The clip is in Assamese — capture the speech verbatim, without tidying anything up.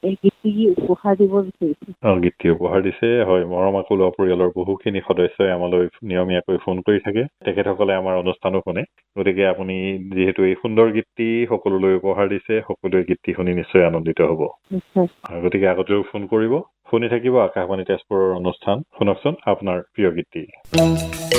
এই গীতটি উপহাৰ দিব বিচাৰিছোঁ। অ গীতটি উপহাৰ দিছে হয় মৰম আকুল পৰিয়ালৰ বহুখিনি সদস্যই আমালৈ নিয়মীয়াকৈ ফোন কৰি থাকে তেখেতসকলে আমাৰ অনুষ্ঠানো শুনে গতিকে আপুনি যিহেতু এই সুন্দৰ গীতটি সকলোলৈ উপহাৰ দিছে সকলোৱে গীতটি শুনি নিশ্চয় আনন্দিত হ'ব গতিকে আগতেও ফোন কৰিব শুনি থাকিব আকাশবাণী তেজপুৰৰ অনুষ্ঠান শুনকচোন আপোনাৰ প্ৰিয় গীতটি